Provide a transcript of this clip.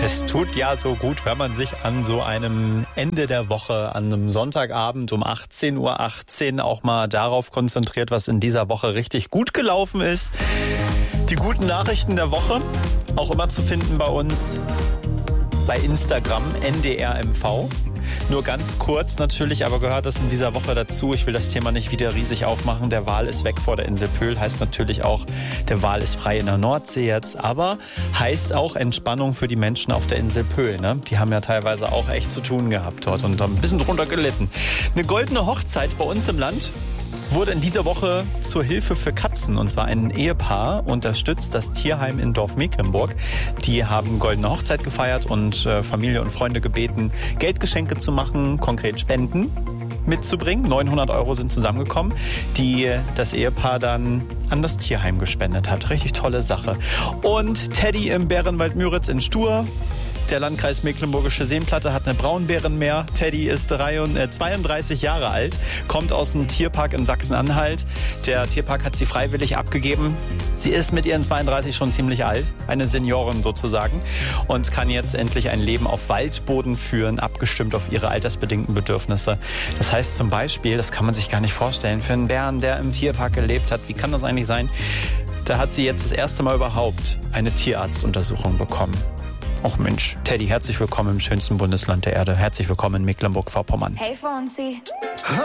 Es tut ja so gut, wenn man sich an so einem Ende der Woche, an einem Sonntagabend um 18:18 Uhr auch mal darauf konzentriert, was in dieser Woche richtig gut gelaufen ist. Die guten Nachrichten der Woche, auch immer zu finden bei uns bei Instagram, NDRMV. Nur ganz kurz natürlich, aber gehört das in dieser Woche dazu. Ich will das Thema nicht wieder riesig aufmachen. Der Wal ist weg vor der Insel Pöhl. Heißt natürlich auch, der Wal ist frei in der Nordsee jetzt. Aber heißt auch Entspannung für die Menschen auf der Insel Pöhl. Ne? Die haben ja teilweise auch echt zu tun gehabt dort und haben ein bisschen drunter gelitten. Eine goldene Hochzeit bei uns im Land wurde in dieser Woche zur Hilfe für Katzen. Und zwar ein Ehepaar unterstützt das Tierheim in Dorf Mecklenburg. Die haben goldene Hochzeit gefeiert und Familie und Freunde gebeten, Geldgeschenke zu machen, konkret Spenden mitzubringen. 900 € sind zusammengekommen, die das Ehepaar dann an das Tierheim gespendet hat. Richtig tolle Sache. Und Teddy im Bärenwald Müritz in Stur. Der Landkreis Mecklenburgische Seenplatte hat eine Braunbären mehr. Teddy ist 32 Jahre alt, kommt aus dem Tierpark in Sachsen-Anhalt. Der Tierpark hat sie freiwillig abgegeben. Sie ist mit ihren 32 schon ziemlich alt, eine Seniorin sozusagen, und kann jetzt endlich ein Leben auf Waldboden führen, abgestimmt auf ihre altersbedingten Bedürfnisse. Das heißt zum Beispiel, das kann man sich gar nicht vorstellen, für einen Bären, der im Tierpark gelebt hat, wie kann das eigentlich sein? Da hat sie jetzt das erste Mal überhaupt eine Tierarztuntersuchung bekommen. Och Mensch, Teddy, herzlich willkommen im schönsten Bundesland der Erde. Herzlich willkommen in Mecklenburg-Vorpommern. Hey Fonzie.